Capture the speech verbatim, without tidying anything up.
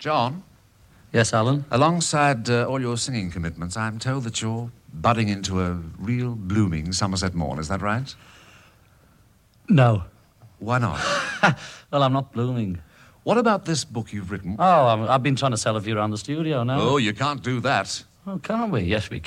John? Yes, Alan? Alongside uh, all your singing commitments, I'm told that you're budding into a real blooming Somerset morn. Is that right? No. Why not? Well, I'm not blooming. What about this book you've written? Oh, I'm, I've been trying to sell it for you around the studio now. Oh, you can't do that. Oh, can't we? Yes, we can.